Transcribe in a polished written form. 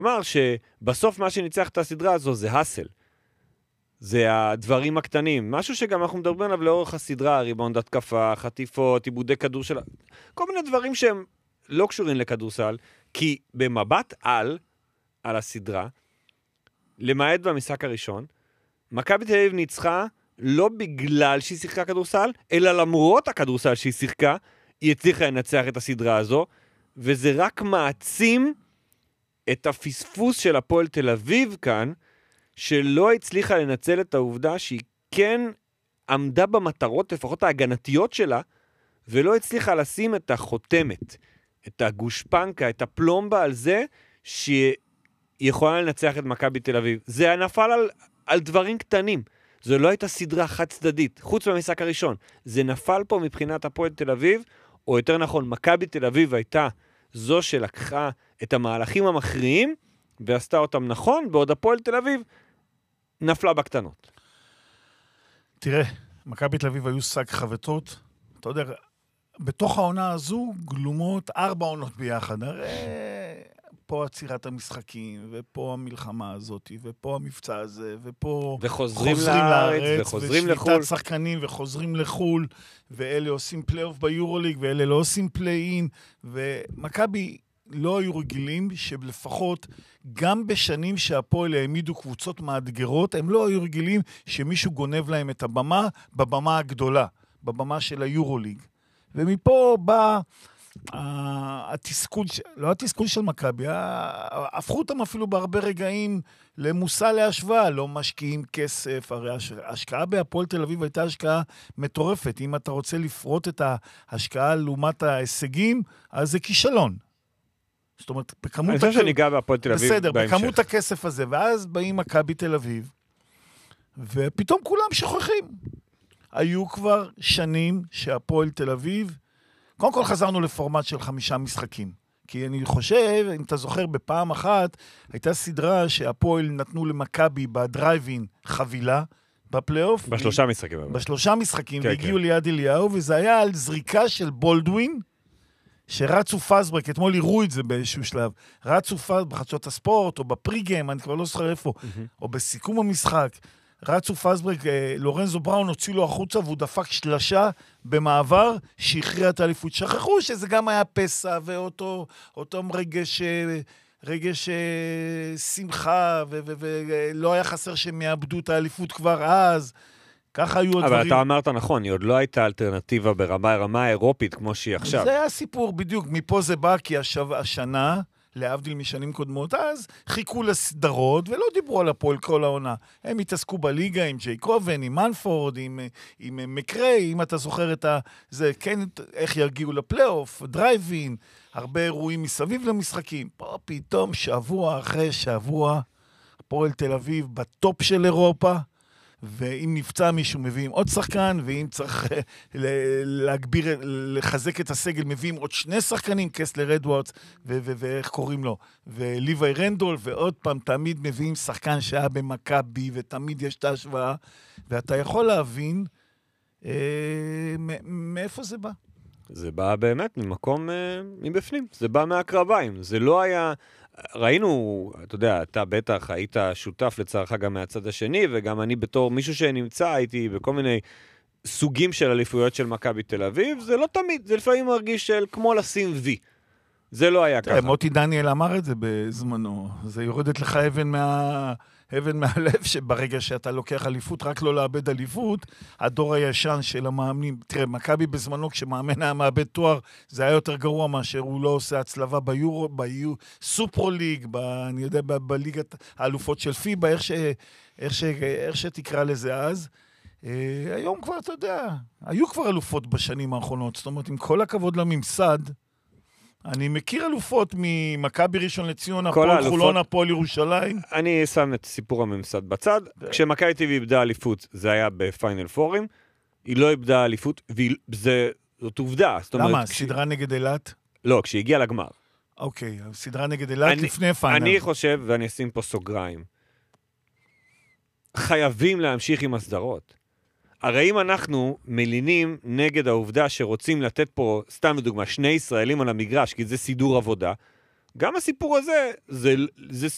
אמר שבסוף מה שניצח את הסדרה הזו זה הסל. זה הדברים הקטנים. משהו שגם אנחנו מדברים עליו לאורך הסדרה, ריבאונד התקפה, חטיפות, עיבודי כדור של... כל מיני דברים שהם לא קשורים לכדורסל, כי במבט על הסדרה, למעט במשחק הראשון, מכבי תל אביב ניצחה לא בגלל שהיא שיחקה כדורסל, אלא למרות הכדורסל שהיא שיחקה, היא הצליחה לנצח את הסדרה הזו, וזה רק מעצים את הפספוס של הפועל תל אביב כאן, שלא הצליחה לנצל את העובדה שהיא כן עמדה במטרות, לפחות ההגנתיות שלה, ולא הצליחה לשים את החותמת, את הגושפנקה, את הפלומבה על זה, שהיא יכולה לנצח את מכבי תל אביב. זה נפל על דברים קטנים. זו לא הייתה סדרה חד צדדית, חוץ מהמשחק הראשון. זה נפל פה מבחינת הפועל תל אביב, או יותר נכון, מכבי תל אביב הייתה זו שלקחה את המהלכים המכריעים, ועשתה אותם נכון, בעוד הפועל תל אביב נפלה בקטנות. תראה, מכבי תל אביב היו שק חבטות, אתה יודע, בתוך העונה הזו גלומות 4 עונות ביחד, הרי פה עצירת המשחקים, ופה המלחמה הזאת, ופה המבצע הזה, ופה וחוזרים לארץ, וחוזרים לחול. ושליטת שחקנים, וחוזרים לחול, ואלה עושים פלייאוף ביורוליג, ואלה לא עושים פליי-אין, ומכבי לא היו רגילים שלפחות גם בשנים שהפועל העמידו קבוצות מאתגרות, הם לא היו רגילים שמישהו גונב להם את הבמה, בבמה הגדולה, בבמה של היורוליג. ומפה בא התסכול, לא התסכול של מכבי, הפכו אותם אפילו בהרבה רגעים למושא להשוואה, לא משקיעים כסף, הרי ההשקעה בהפועל תל אביב הייתה השקעה מטורפת, אם אתה רוצה לפרוט את ההשקעה לעומת ההישגים, אז זה כישלון. זאת אומרת, אני חושב שניגע בהפועל תל אביב בסדר, בהמשך. בכמות הכסף הזה, ואז באים מכבי תל אביב, ופתאום כולם שוכחים. היו כבר שנים שהפועל תל אביב, קודם כל חזרנו לפורמט של 5 משחקים. כי אני חושב, אם אתה זוכר, בפעם אחת, הייתה סדרה שהפועל נתנו למכבי בדרייבין חבילה, בפלייאוף. ב3 משחקים. ב3 משחקים, והגיעו ליד אליהו, וזה היה על זריקה של בולדווין, שרצו פסברק, אתמול יראו את זה באיזשהו שלב, רצו פסברק בחדשות הספורט, או בפריגיים, אני כבר לא זוכר איפה, או בסיכום המשחק, רצו פסברק, לורנזו בראון הוציא לו החוצה, והוא דפק שלשה במעבר, שהכריע את האליפות. שכחו שזה גם היה פסע, ואותו רגש שמחה, ולא היה חסר שהם יאבדו את האליפות כבר אז, ככה היו הדברים. אבל אתה אמרת נכון, היא עוד לא הייתה אלטרנטיבה ברמה האירופית כמו שהיא עכשיו. זה היה סיפור בדיוק, מפה זה בא, כי השנה, להבדיל משנים קודמות, אז חיכו לסדרות, ולא דיברו על הפועל כל העונה. הם התעסקו בליגה עם ג'יי קובן, עם מנפורד, עם מקריי, אם אתה זוכר את זה, כן, איך יגיעו לפלייאוף, דרייבין, הרבה אירועים מסביב למשחקים. פה פתאום שבוע אחרי שבוע, הפועל תל אביב בטופ של אירופה, ואם נפצע מישהו מביאים עוד שחקן, ואם צריך להגביר, לחזק את הסגל, מביאים עוד 2 שחקנים, קסלר אדוארדס, ואיך קוראים לו, וליווי רנדול, ועוד פעם, תמיד מביאים שחקן שהיה במכבי, ותמיד יש את ההשוואה, ואתה יכול להבין מאיפה זה בא. זה בא באמת ממקום מבפנים, זה בא מהקרביים, זה לא היה... ראינו, אתה יודע, אתה בטח היית שותף לצערך גם מהצד השני, וגם אני בתור מישהו שנמצא, הייתי בכל מיני סוגים של אליפויות של מכבי תל אביב, זה לא תמיד, זה לפעמים מרגיש של כמו לשים וי. זה לא היה ככה. מוטי דניאל אמר את זה בזמנו, זה יורדת לך אבן מהלב, שברגע שאתה לוקח אליפות, רק לא לאבד אליפות, הדור הישן של המאמנים, תראה, מכבי בזמנו, כשמאמן היה מאבד תואר, זה היה יותר גרוע מאשר הוא לא עושה הצלבה סופרו ליג, אני יודע, בליגת האלופות של פיבה, איך שתקרא לזה אז. היום כבר, אתה יודע, היו כבר אלופות בשנים האחרונות, זאת אומרת, עם כל הכבוד לממסד, אני מכיר אלופות ממכבי ראשון לציון, הפועל חולון, הפועל ירושלים. אני שם את סיפור הממסד בצד. כשמכבי תל אביב איבדה אליפות, זה היה בפיינל פורים. היא לא איבדה אליפות, זאת עובדה. למה? סדרה נגד אילת? לא, כשהיא הגיעה לגמר. אוקיי, סדרה נגד אילת לפני פיינל. אני חושב, ואני אשים פה סוגריים, חייבים להמשיך עם הסדרות. הרי אם אנחנו מלינים נגד העובדה שרוצים לתת פה, סתם לדוגמה, 2 ישראלים על המגרש, כי זה סידור עבודה, גם הסיפור הזה, זה